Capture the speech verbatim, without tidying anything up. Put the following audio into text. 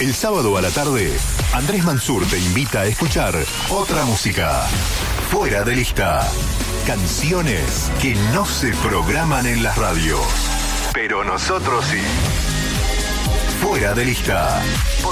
El sábado a la tarde, Andrés Mansur te invita a escuchar otra música. Fuera de lista. Canciones que no se programan en las radios. Pero nosotros sí. Fuera de lista. Por